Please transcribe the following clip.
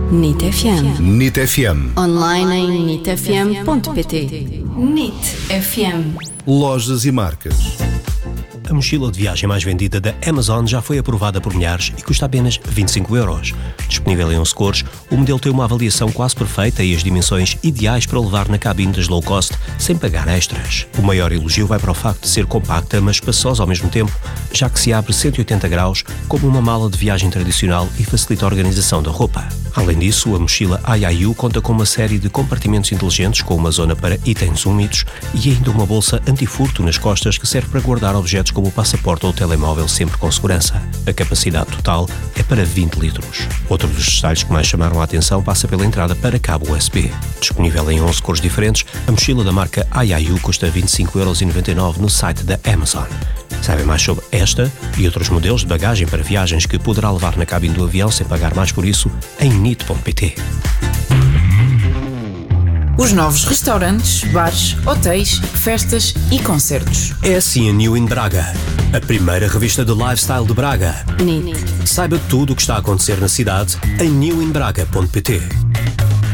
NIT FM. NIT FM. Online em nitfm.pt. NIT FM. Lojas e marcas. A mochila de viagem mais vendida da Amazon já foi aprovada por milhares e custa apenas 25€. Disponível em 11 cores, o modelo tem uma avaliação quase perfeita e as dimensões ideais para levar na cabine das low cost sem pagar extras. O maior elogio vai para o facto de ser compacta, mas espaçosa ao mesmo tempo, já que se abre 180 graus como uma mala de viagem tradicional e facilita a organização da roupa. Além disso, a mochila IIU conta com uma série de compartimentos inteligentes com uma zona para itens úmidos e ainda uma bolsa anti-furto nas costas que serve para guardar objetos como o passaporte ou o telemóvel sempre com segurança. A capacidade total é para 20 litros. Outro dos detalhes que mais chamaram a atenção passa pela entrada para cabo USB. Disponível em 11 cores diferentes, a mochila da marca IIU custa 25,99€ no site da Amazon. Sabe mais sobre esta e outros modelos de bagagem para viagens que poderá levar na cabine do avião sem pagar mais por isso em nit.pt. Os novos restaurantes, bares, hotéis, festas e concertos. SN New in Braga, a primeira revista de lifestyle de Braga. NIT. Saiba tudo o que está a acontecer na cidade em newinbraga.pt.